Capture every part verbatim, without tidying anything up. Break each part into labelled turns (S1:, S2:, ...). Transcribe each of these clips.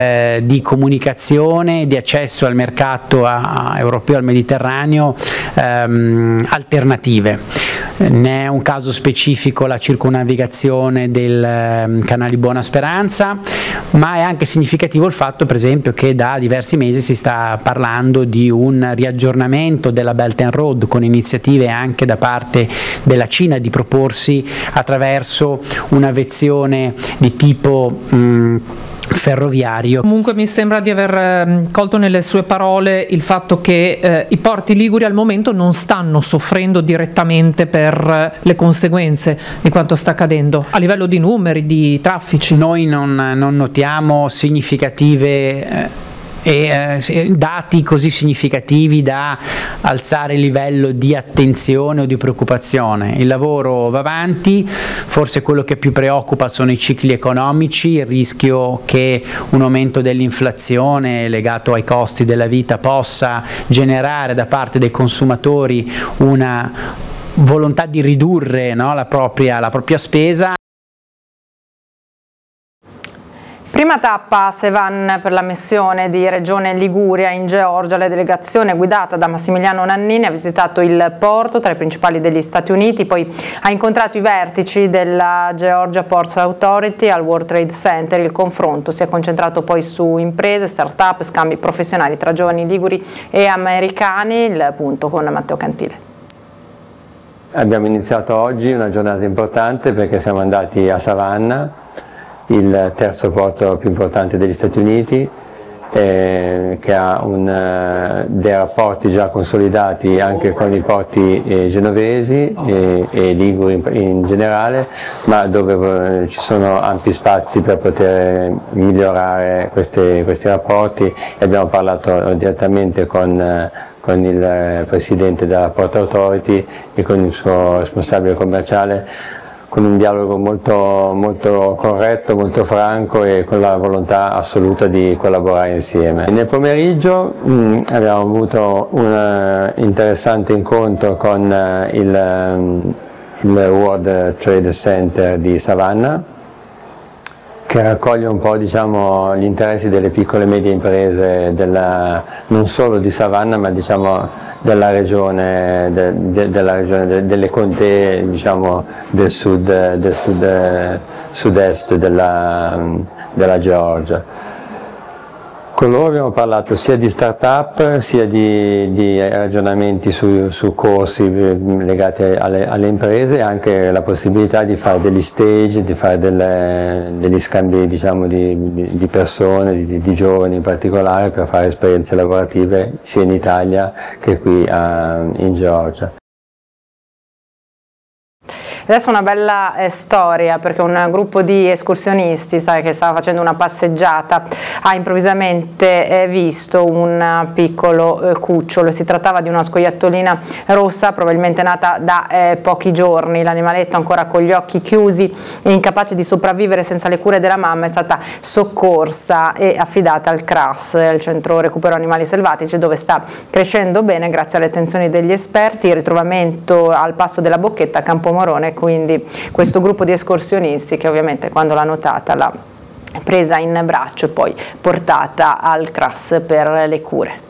S1: eh, di comunicazione, di accesso al mercato a, a europeo, al Mediterraneo, ehm, alternative. Ne è un caso specifico la circumnavigazione del eh, canale Buona Speranza, ma è anche significativo il fatto, per esempio, che da diversi mesi si sta parlando di un riaggiornamento della Belt and Road, con iniziative anche da parte della Cina di proporsi attraverso una versione di tipo mh, ferroviario.
S2: Comunque mi sembra di aver eh, colto nelle sue parole il fatto che eh, i porti liguri al momento non stanno soffrendo direttamente per eh, le conseguenze di quanto sta accadendo a livello di numeri, di traffici.
S1: Noi non, non notiamo significative eh, e eh, dati così significativi da alzare il livello di attenzione o di preoccupazione. Il lavoro va avanti, forse quello che più preoccupa sono i cicli economici, il rischio che un aumento dell'inflazione legato ai costi della vita possa generare da parte dei consumatori una volontà di ridurre, no, la propria, la propria spesa.
S3: Prima tappa a Sevan per la missione di Regione Liguria in Georgia. La delegazione guidata da Massimiliano Nannini ha visitato il porto tra i principali degli Stati Uniti, poi ha incontrato i vertici della Georgia Ports Authority al World Trade Center. Il confronto si è concentrato poi su imprese, start-up, scambi professionali tra giovani liguri e americani. Il punto con Matteo Cantile.
S4: Abbiamo iniziato oggi una giornata importante perché siamo andati a Savannah, il terzo porto più importante degli Stati Uniti, eh, che ha un, uh, dei rapporti già consolidati anche con i porti eh, genovesi e, e liguri in, in generale, ma dove eh, ci sono ampi spazi per poter migliorare questi, questi rapporti. E abbiamo parlato direttamente con uh, con il presidente della Port Authority e con il suo responsabile commerciale, con un dialogo molto, molto corretto, molto franco e con la volontà assoluta di collaborare insieme. Nel pomeriggio mh, abbiamo avuto un uh, interessante incontro con uh, il, um, il World Trade Center di Savannah, che raccoglie un po', diciamo, gli interessi delle piccole e medie imprese della, non solo di Savannah, ma diciamo della regione, de, de, della regione de, delle contee, diciamo, del sud, del sud, sud-est della, della Georgia. Con loro abbiamo parlato sia di start-up, sia di, di ragionamenti su, su corsi legati alle, alle imprese, e anche la possibilità di fare degli stage, di fare delle, degli scambi, diciamo, di, di, di persone, di, di giovani in particolare, per fare esperienze lavorative sia in Italia che qui a, in Georgia.
S3: Adesso una bella eh, storia, perché un gruppo di escursionisti, sai, che stava facendo una passeggiata, ha improvvisamente eh, visto un piccolo eh, cucciolo. Si trattava di una scoiattolina rossa, probabilmente nata da eh, pochi giorni. L'animaletto, ancora con gli occhi chiusi e incapace di sopravvivere senza le cure della mamma, è stata soccorsa e affidata al C R A S, il Centro Recupero Animali Selvatici, dove sta crescendo bene grazie alle attenzioni degli esperti. Il ritrovamento al passo della Bocchetta a Campomorone, quindi questo gruppo di escursionisti che ovviamente, quando l'ha notata, l'ha presa in braccio e poi portata al C R A S per le cure.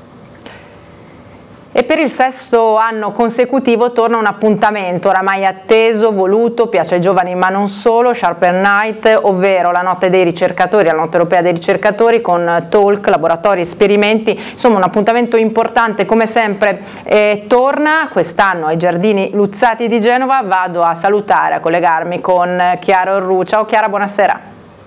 S3: E per il sesto anno consecutivo torna un appuntamento oramai atteso, voluto, piace ai giovani ma non solo, Sharper Night, ovvero la notte dei ricercatori, la notte europea dei ricercatori, con talk, laboratori, esperimenti. Insomma, un appuntamento importante, come sempre eh, torna quest'anno ai Giardini Luzzati di Genova. Vado a salutare, a collegarmi con Chiara Orru. Ciao Chiara, buonasera.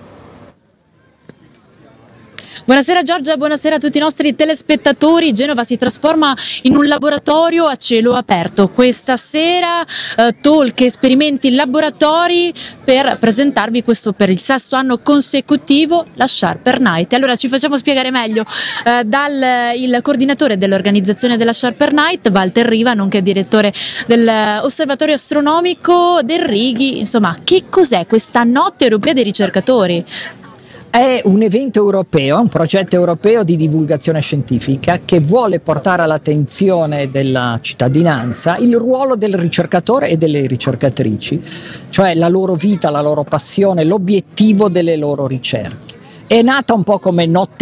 S5: Buonasera Giorgia, buonasera a tutti i nostri telespettatori. Genova si trasforma in un laboratorio a cielo aperto. Questa sera eh, talk, esperimenti, laboratori per presentarvi questo per il sesto anno consecutivo, la Sharper Night. Allora ci facciamo spiegare meglio eh, dal il coordinatore dell'organizzazione della Sharper Night, Walter Riva, nonché direttore dell'Osservatorio Astronomico del Righi. Insomma, che cos'è questa notte europea dei ricercatori?
S6: È un evento europeo, un progetto europeo di divulgazione scientifica che vuole portare all'attenzione della cittadinanza il ruolo del ricercatore e delle ricercatrici, cioè la loro vita, la loro passione, l'obiettivo delle loro ricerche. È nata un po' come notte